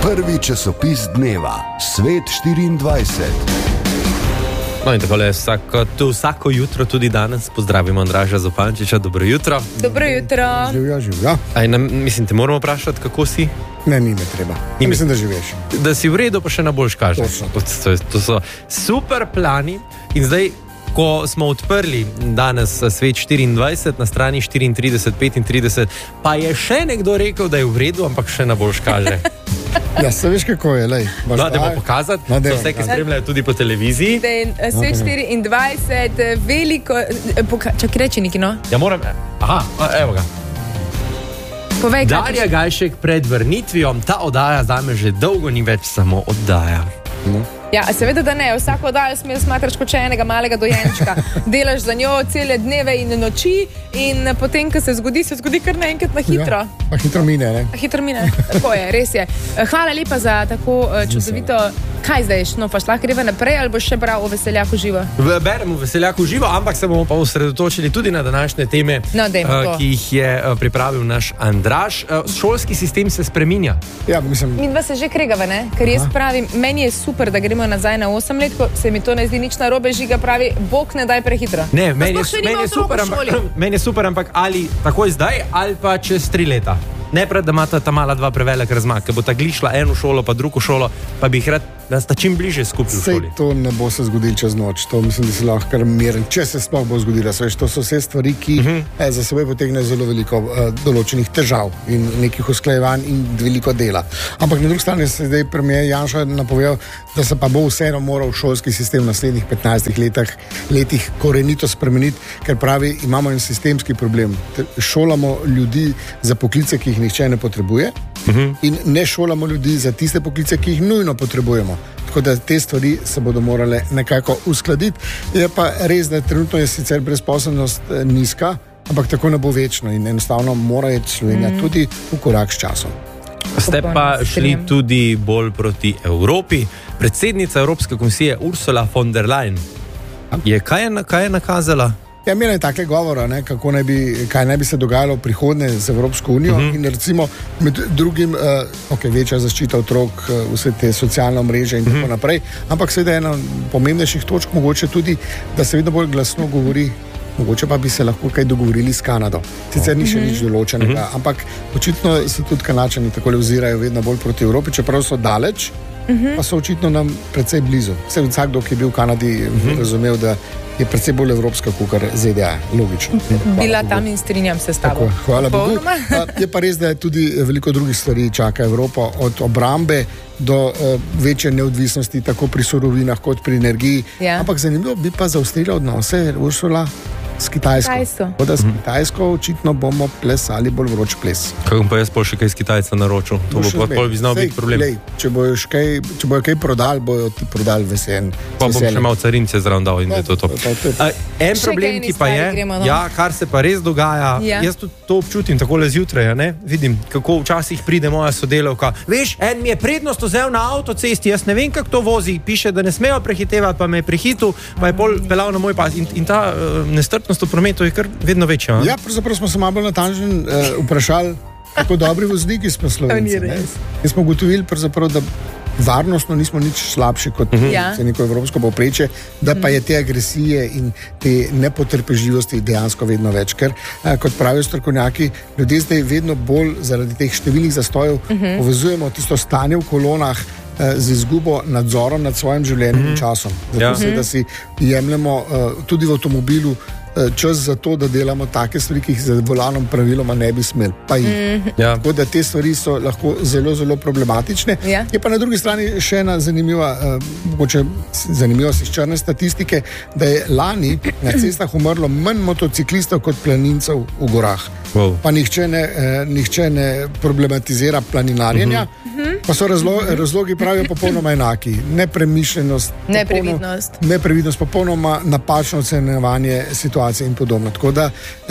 Prvi časopis dneva, Svet 24. No in takole vsako jutro, tudi danes, pozdravimo Andraža Zupančiča. Dobro jutro. Dobro jutro. Živja. Mislim, te moramo vprašati, kako si? Ne, ni me treba. Mislim, da živiš. Da si v redu, pa še na boljš kažeš. To so super plani. In zdaj, ko smo odprli danes Svet 24 na strani 34-35, pa je še nekdo rekel, da je v redu, ampak še na boljš kaže. Ja, se veš, kako je, lej. No, da bomo pokazati, so vse, ki spremljajo tudi po televiziji. Svet 24, veliko... Čak reči neki, no? Ja, moram... Aha, evo ga. Povej, Darja Gajšek pred vrnitvijo, ta oddaja zame že dolgo ni več samo oddaja. Ja, seveda, da ne. Vsako oddajo smel smatraš kot še enega malega dojenčka. Delaš za njo cele dneve in noči in potem, ko se zgodi kar naenkrat na hitro. Ja, pa hitro mine, ne? Hitro mine, tako je, res je. Hvala lepa za tako čudovito... Kaj zdaj, no, pa šla greva naprej ali boš še bral o Veseljaku živo? Beremo o Veseljaku živo, ampak se bomo pa osredotočili tudi na današnje teme, ki jih je pripravil naš Andraž. Šolski sistem se spreminja. Ja, mislim... Mi dva se že kregava, ne? Ker jaz pravim, meni je super, da gremo nazaj na 8 let, ko se mi to ne zdi nič narobe, Žiga pravi, Bog ne daj prehitro. Ne, meni je super, ampak ali takoj zdaj ali pa čez 3 leta. Ne prav, da imata ta mala dva prevelik razmak, ker bo ta glišla eno šolo pa drugo šolo, pa bi jih rad, da sta čim bliže skupaj v šoli. Sej to ne bo se zgodilo čez noč, to mislim, da si lahko kar miren, če se sploh bo zgodilo. To so vse stvari, ki za seboj potegne zelo veliko določenih težav in nekih usklajevanj in veliko dela. Ampak na drugi strani se zdaj premier Janša napovedal, da se pa bo vseeno moral šolski sistem v naslednjih 15 letih korenito spremeniti, ker pravi, imamo en sistemski problem. Šolamo ljudi za poklice, ki jih nihče ne potrebuje, in ne šolamo ljudi za tiste poklice, ki jih nujno potrebujemo. Tako da te stvari se bodo morale nekako uskladiti. Je pa res, da trenutno je sicer brezposelnost nizka, ampak tako ne bo večno in enostavno mora iti Slovenija tudi v korak s časom. Ste pa šli tudi bolj proti Evropi. Predsednica Evropske komisije Ursula von der Leyen kaj je nakazala? Ja, imela je take govora, kaj naj bi se dogajalo v prihodnje z Evropsko unijo in recimo med drugim večja zaščita otrok, vse te socialne mreže in tako naprej, ampak seveda ena pomembnejših točk mogoče tudi, da se vedno bolj glasno govori, mogoče pa bi se lahko kaj dogovorili s Kanado. Sicer ni še nič določenega, ampak očitno se tudi Kanadčani takole ozirajo vedno bolj proti Evropi, čeprav so daleč, pa so očitno nam precej blizu. Vsakdo, ki je bil v Kanadi, razumel, da je precej bolj evropska kakor ZDA, logično. Bila tam in strinjam se s tabo. Hvala Bogu. Je pa res, da je tudi veliko drugih stvari čaka Evropo, od obrambe do večje neodvisnosti, tako pri surovinah kot pri energiji. Ja. Ampak zanimivo bi pa zaostrila odnose Ursula s Kitajsko. S Kitajsko očitno bomo plesali bolj vroč ples. Kako pa jaz pol še kaj s Kitajca naročil? To bo pol bi znal biti problem. Če bojo kaj prodali, bojo ti prodali vesen. Pa bom še malo carince zraven dal in je to. En problem, ki pa je, kar se pa res dogaja, jaz tudi to občutim takole zjutraj, vidim, kako včasih pride moja sodelavka. Veš, en mi je prednost vzel na avtocesti, jaz ne vem, kako to vozi, piše, da ne smejo prehitevati, pa me je prehitil, pa je pol pelal na moj pas in ta nestrpnost v prometu je kar vedno večja. Ja, pravzaprav smo se malo bolj natančen vprašali, kako dobri vozniki smo Slovenci. Jaz smo ugotovili pravzaprav, da varnostno nismo nič slabši kot neko evropsko povprečje, da pa je te agresije in te nepotrpežljivosti dejansko vedno več, ker kot pravijo strokovnjaki, ljudje zdaj vedno bolj zaradi teh številnih zastojev povezujemo tisto stanje v kolonah z izgubo nadzorom nad svojim življenjem in časom. Zato se, da si jemljemo tudi v avtomobilu čas za to, da delamo take stvari, ki jih za volanom praviloma ne bi smeli. Pa jih. Tako da te stvari so lahko zelo, zelo problematične. Je pa na drugi strani še ena zanimivost iz črne statistike, da je lani na cestah umrlo manj motociklistov kot planincev v gorah. Pa nihče ne problematizira planinarjenja, pa so razlogi pravijo popolnoma enaki. Neprevidnost, popolnoma napačno ocenjevanje situacije in podobno. Tako da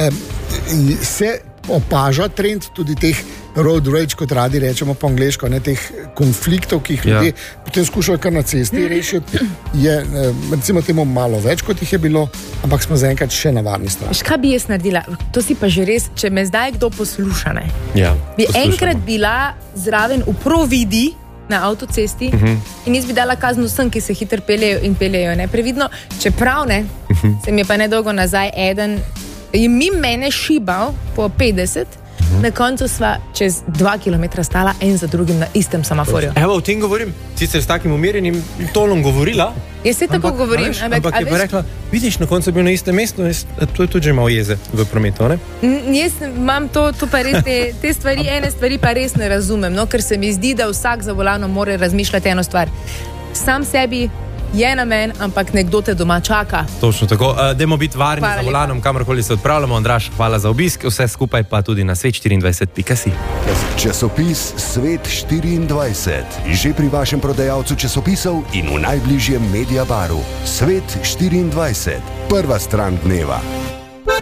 se opaža trend tudi teh road rage, kot radi rečemo po angleško, teh konfliktov, ki jih ljudje potem skušajo kar na cesti rešiti, je recimo temu malo več, kot jih je bilo, ampak smo zaenkrat še na varni strani. Kaj bi jaz naredila? To si pa že res, če me zdaj kdo posluša, bi enkrat bila zraven v providi, na avtocesti in jaz bi dala kazen vsem, ki se hitro peljejo, ne, previdno, čeprav ne, se mi je pa nedolgo nazaj eden, je mene šibal po 50, na koncu sva čez 2 km stala en za drugim na istem semaforju. Evo, o tem govorim, sicer s takim umirjenim tonom govorila. Jaz se tako govorim. Ampak je pa rekla, vidiš, na koncu je bil na istem mestu, to je tudi že malo jeze v prometu, ne? Jaz imam to pa res, te stvari, ene stvari pa res ne razumem, no, ker se mi zdi, da vsak za volanom mora razmišljati eno stvar. Sam sebi je namen, ampak nekdo te doma čaka. Točno tako. Dajmo biti varni za volanom, kamorkoli se odpravljamo. Andraž, hvala za obisk. Vse skupaj pa tudi na svet24.si. Časopis Svet 24. Že pri vašem prodajalcu časopisov in v najbližjem Mediabaru. Svet 24. Prva stran dneva.